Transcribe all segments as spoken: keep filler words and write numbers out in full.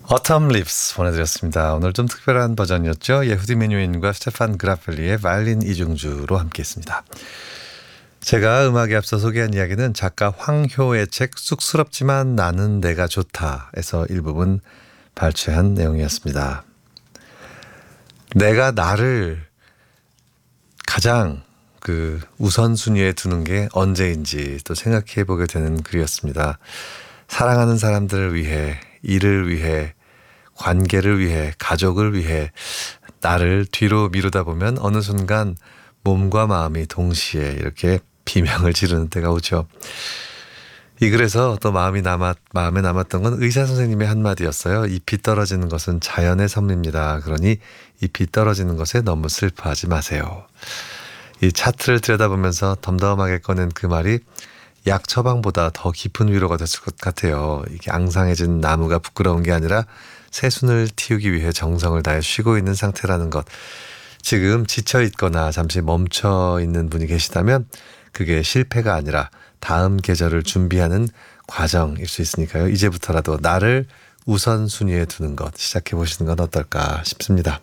Autumn Leaves 보내드렸습니다. 오늘 좀 특별한 버전이었죠. 예후디 메뉴인과 스테판 그라펠리의 바이올린 이중주로 함께했습니다. 제가 음악에 앞서 소개한 이야기는 작가 황효의 책 쑥스럽지만 나는 내가 좋다에서 일부분 발췌한 내용이었습니다. 내가 나를 가장 그 우선순위에 두는 게 언제인지 또 생각해 보게 되는 글이었습니다. 사랑하는 사람들을 위해, 일을 위해, 관계를 위해, 가족을 위해 나를 뒤로 미루다 보면 어느 순간 몸과 마음이 동시에 이렇게 비명을 지르는 때가 오죠. 이 글에서 또 마음이 남았, 마음에 남았던 건 의사 선생님의 한마디였어요. 잎이 떨어지는 것은 자연의 섭리입니다. 그러니 잎이 떨어지는 것에 너무 슬퍼하지 마세요. 이 차트를 들여다보면서 덤덤하게 꺼낸 그 말이 약 처방보다 더 깊은 위로가 됐을 것 같아요. 이게 앙상해진 나무가 부끄러운 게 아니라 새순을 틔우기 위해 정성을 다해 쉬고 있는 상태라는 것. 지금 지쳐있거나 잠시 멈춰있는 분이 계시다면 그게 실패가 아니라 다음 계절을 준비하는 과정일 수 있으니까요. 이제부터라도 나를 우선순위에 두는 것 시작해 보시는 건 어떨까 싶습니다.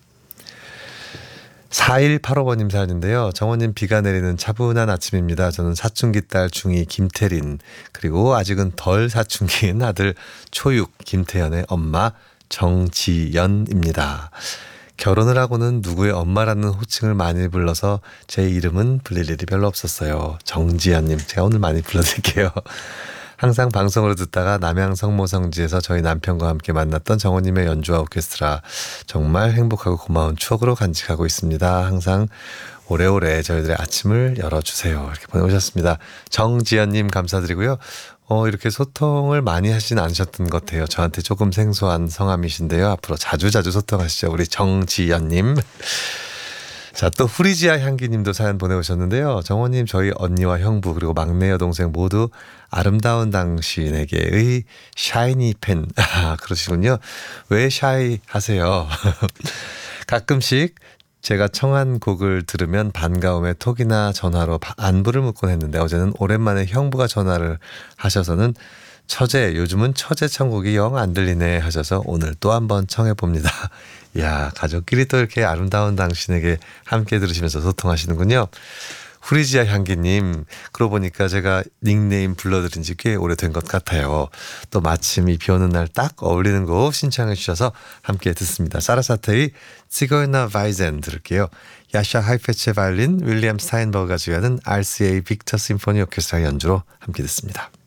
사일팔오 번님 사연인데요. 정원님, 비가 내리는 차분한 아침입니다. 저는 사춘기 딸 중이 김태린, 그리고 아직은 덜 사춘기인 아들 초육 김태연의 엄마 정지연입니다. 결혼을 하고는 누구의 엄마라는 호칭을 많이 불러서 제 이름은 불릴 일이 별로 없었어요. 정지연님, 제가 오늘 많이 불러드릴게요. 항상 방송으로 듣다가 남양 성모성지에서 저희 남편과 함께 만났던 정호님의 연주와 오케스트라 정말 행복하고 고마운 추억으로 간직하고 있습니다. 항상 오래오래 저희들의 아침을 열어주세요. 이렇게 보내오셨습니다. 정지연님 감사드리고요. 어, 이렇게 소통을 많이 하진 않으셨던 것 같아요. 저한테 조금 생소한 성함이신데요. 앞으로 자주자주 소통하시죠. 우리 정지연님. 자, 또 후리지아 향기님도 사연 보내오셨는데요. 정원님, 저희 언니와 형부 그리고 막내 여동생 모두 아름다운 당신에게의 샤이니 팬. 아, 그러시군요. 왜 샤이 하세요? 가끔씩 제가 청한 곡을 들으면 반가움에 톡이나 전화로 안부를 묻곤 했는데 어제는 오랜만에 형부가 전화를 하셔서는 처제, 요즘은 처제 천국이 영 안 들리네 하셔서 오늘 또 한번 청해봅니다. 이야, 가족끼리 또 이렇게 아름다운 당신에게 함께 들으시면서 소통하시는군요. 후리지아 향기님, 그러고 보니까 제가 닉네임 불러드린 지 꽤 오래된 것 같아요. 또 마침 이 비 오는 날 딱 어울리는 곡 신청해 주셔서 함께 듣습니다. 사라사테의 지고이나 바이젠 들을게요. 야샤 하이페체 바이올린, 윌리엄 스타인버그가 주연은 알씨에이 빅터 심포니 오케스트라 연주로 함께 듣습니다.